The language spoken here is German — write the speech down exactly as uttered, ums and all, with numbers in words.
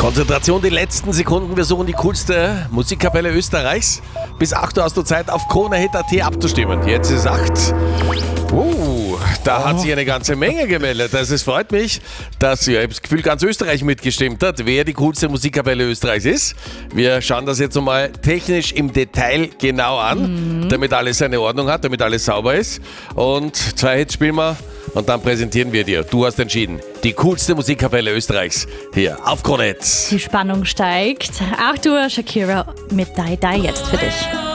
Konzentration, die letzten Sekunden. Wir suchen die coolste Musikkapelle Österreichs. Bis acht Uhr hast du Zeit, auf Kronehit Punkt at abzustimmen. Jetzt ist acht. Uh, da hat sich eine ganze Menge gemeldet. Also es freut mich, dass, ja, ich habe das Gefühl, ganz Österreich mitgestimmt hat, wer die coolste Musikkapelle Österreichs ist. Wir schauen das jetzt nochmal technisch im Detail genau an, mhm. damit alles seine Ordnung hat, damit alles sauber ist. Und zwei Hits spielen wir und dann präsentieren wir dir. Du hast entschieden, die coolste Musikkapelle Österreichs hier auf Kronehit. Die Spannung steigt. acht Uhr, Shakira mit Die Die jetzt für dich.